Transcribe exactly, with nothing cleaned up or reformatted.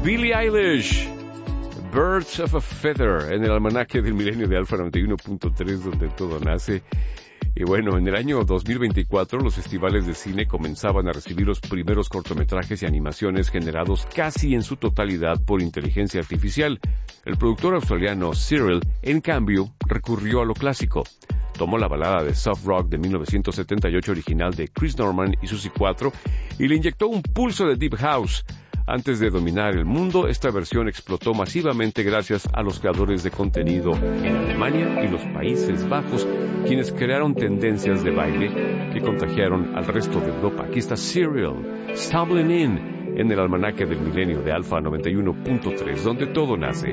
Billie Eilish, Birds of a Feather, en el almanaque del milenio de Alfa noventa y uno punto tres, donde todo nace. Y bueno, en el año dos mil veinticuatro los festivales de cine comenzaban a recibir los primeros cortometrajes y animaciones generados casi en su totalidad por inteligencia artificial. El productor australiano Cyril, en cambio, recurrió a lo clásico. Tomó la balada de soft rock de mil novecientos setenta y ocho original de Chris Norman y Suzy cuatro y le inyectó un pulso de deep house. Antes de dominar el mundo, esta versión explotó masivamente gracias a los creadores de contenido en Alemania y los Países Bajos, quienes crearon tendencias de baile que contagiaron al resto de Europa. Aquí está Cyril, Stumbling In, en el almanaque del milenio de Alfa noventa y uno punto tres, donde todo nace.